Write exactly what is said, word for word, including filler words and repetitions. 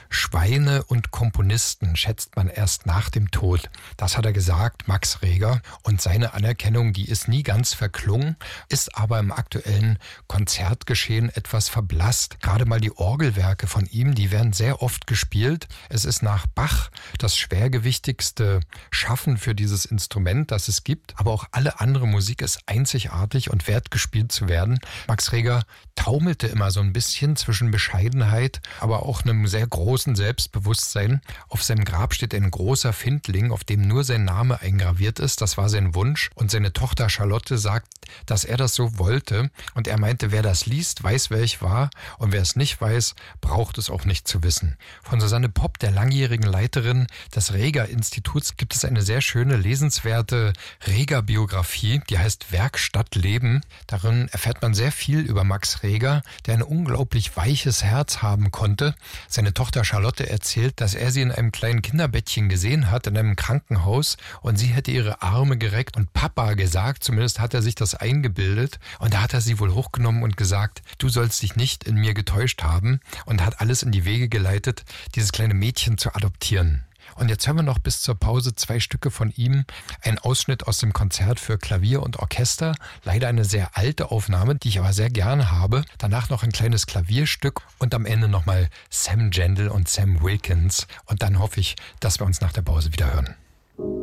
Schweine und Komponisten schätzt man erst nach dem Tod. Das hat er gesagt, Max Reger. Und seine Anerkennung, die ist nie ganz verklungen, ist aber im aktuellen Konzertgeschehen etwas verblasst. Gerade mal die Orgelwerke von ihm, die werden sehr oft gespielt. Es ist nach Bach das schwergewichtigste Schaffen für dieses Instrument, das es gibt. Aber auch alle andere Musik ist einzigartig und wert gespielt zu werden. Max Reger taumelte immer so ein bisschen zwischen Bescheidenheit, aber auch einem sehr großen Selbstbewusstsein. Auf seinem Grab steht ein großer Findling, auf dem nur sein Name eingraviert ist. Das war sein Wunsch. Und seine Tochter Charlotte sagt, dass er das so wollte. Und er meinte, wer das liest, weiß, wer ich war. Und wer es nicht weiß, braucht es auch nicht zu wissen. Von Susanne Popp, der langjährigen Leiterin des Reger-Instituts, gibt es eine sehr schöne, lesenswerte Reger-Biografie, die heißt Werkstatt Leben. Darin erfährt man sehr viel über Max Reger, der ein unglaublich weiches Herz haben konnte. Seine Tochter Charlotte erzählt, dass er sie in einem kleinen Kinderbettchen gesehen hat, in einem Krankenhaus, und sie hätte ihre Arme gereckt und Papa gesagt, zumindest hat er sich das eingebildet, und da hat er sie wohl hochgenommen und gesagt, du sollst dich nicht in mir getäuscht haben, und hat alles in die Wege geleitet, dieses kleine Mädchen zu adoptieren. Und jetzt hören wir noch bis zur Pause zwei Stücke von ihm. Ein Ausschnitt aus dem Konzert für Klavier und Orchester. Leider eine sehr alte Aufnahme, die ich aber sehr gerne habe. Danach noch ein kleines Klavierstück und am Ende nochmal Sam Gendel und Sam Wilkins. Und dann hoffe ich, dass wir uns nach der Pause wieder hören.